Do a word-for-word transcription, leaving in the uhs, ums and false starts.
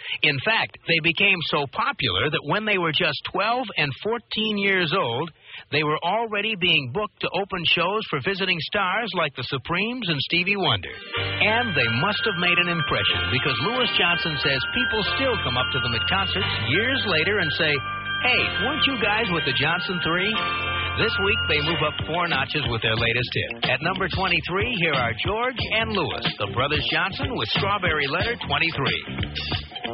In fact, they became so popular that when they were just twelve and fourteen years old, they were already being booked to open shows for visiting stars like the Supremes and Stevie Wonder. And they must have made an impression, because Louis Johnson says people still come up to them at concerts years later and say, "Hey, weren't you guys with the Johnson Three?" This week, they move up four notches with their latest hit. At number twenty-three, here are George and Louis, the Brothers Johnson with Strawberry Letter twenty-three.